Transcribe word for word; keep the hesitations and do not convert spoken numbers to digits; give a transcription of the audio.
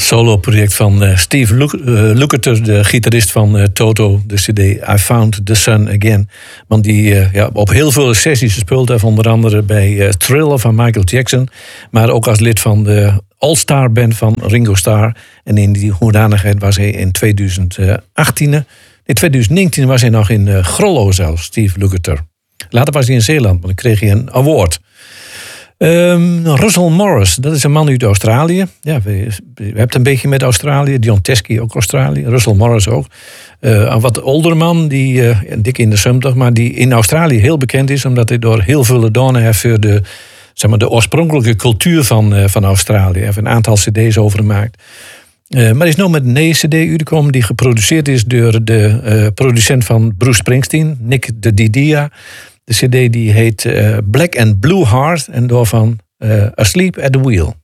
Solo-project van uh, Steve Luk- uh, Lukather, de gitarist van uh, Toto. De cd I Found the Sun Again. Want die uh, ja, op heel veel sessies gespeeld heeft. Onder andere bij uh, Thriller van Michael Jackson. Maar ook als lid van de All-Star Band van Ringo Starr. En in die hoedanigheid was hij in twintig achttien... In twintig negentien was hij nog in uh, Grollo zelfs, Steve Lukather. Later was hij in Zeeland, maar dan kreeg hij een award. Um, Russell Morris, dat is een man uit Australië. Ja, we, we hebben het een beetje met Australië. Dion Teskey ook Australië. Russell Morris ook. Uh, een wat oudere man, die, uh, dik in de zeventig, maar die in Australië heel bekend is, omdat hij door heel veel gedaan heeft voor de, zeg maar, de oorspronkelijke cultuur van, uh, van Australië. Hij heeft een aantal cd's over gemaakt. Uh, maar hij is nu met een nieuwe cd uitgekomen die geproduceerd is door de uh, producent van Bruce Springsteen, Nick de Didia. De cd die heet uh, Black and Blue Heart en daarvan uh, Asleep at the Wheel.